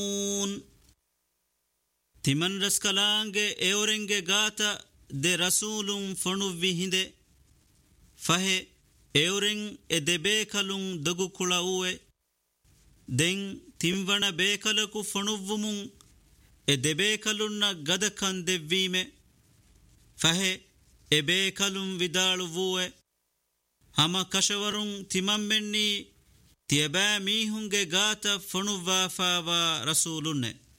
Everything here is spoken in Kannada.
ತಿಮನ್ ರಸ್ಕಲಾಂಗೆ ಎವರೆಂಗೆ ಗಾತ ದೆ ರಸೂಲುಂ ಫಣುವ್ವಿ ಹಿಂದೆ ಫಹೆ ಎವರೆಂ ಎ ದೆಬೇಕಲುಂ ದಗು ಕುಳವುವೆ ದೆಂ ತಿಂವಣ ಬೇಕಲಕು ಫಣುವ್ವುಮುಂ ಎ ದೆಬೇಕಲುನ್ನ ಗದಕಂ ದೆವ್ವೀಮೆ ಫಹೆ ಎ ಬೇಕಲುಂ ವಿದಾಳುವುವೆ ಹಮ ಕಶವರುಂ ತಿಮಮ್ಮೆನ್ನೀ ತಿಯಬෑ ಮೀಹುಂಗೆ ಗಾತ ಫಣುವ್ವಾಫಾವಾ ರಸೂಲುನ್ನೆ